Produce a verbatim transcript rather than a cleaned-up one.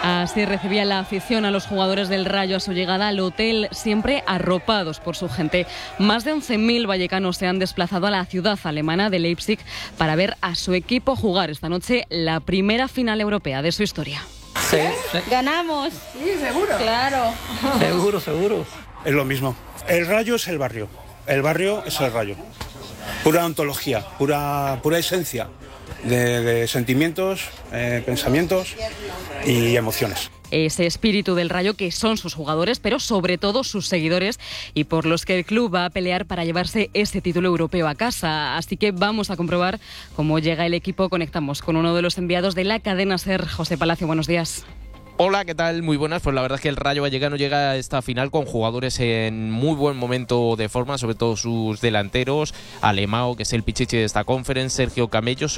Así recibía la afición a los jugadores del Rayo a su llegada al hotel, siempre arropados por su gente. Más de once mil vallecanos se han desplazado a la ciudad alemana de Leipzig para ver a su equipo jugar esta noche la primera final europea de su historia. Sí, sí. Ganamos. Sí, seguro. Claro. Seguro, seguro. Es lo mismo. El Rayo es el barrio. El barrio es el Rayo. Pura ontología, pura, pura esencia de, de sentimientos, eh, pensamientos y emociones. Ese espíritu del Rayo que son sus jugadores, pero sobre todo sus seguidores, y por los que el club va a pelear para llevarse ese título europeo a casa. Así que vamos a comprobar cómo llega el equipo. Conectamos con uno de los enviados de la cadena SER, José Palacio. Buenos días. Hola, ¿qué tal? Muy buenas. Pues la verdad es que el Rayo Vallecano llega a esta final con jugadores en muy buen momento de forma, sobre todo sus delanteros, Alemão, que es el pichichi de esta conference, Sergio Camello.